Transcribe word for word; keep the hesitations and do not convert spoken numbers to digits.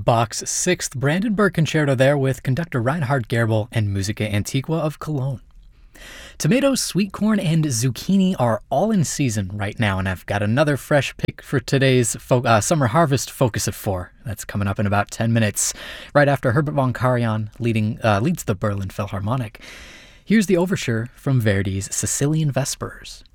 Bach's Sixth Brandenburg Concerto there with conductor Reinhard Gerbel and Musica Antiqua of Cologne. Tomatoes, sweet corn, and zucchini are all in season right now, and I've got another fresh pick for today's fo- uh, Summer Harvest Focus at Four. That's coming up in about ten minutes, right after Herbert von Karajan leading, uh, leads the Berlin Philharmonic. Here's the overture from Verdi's Sicilian Vespers.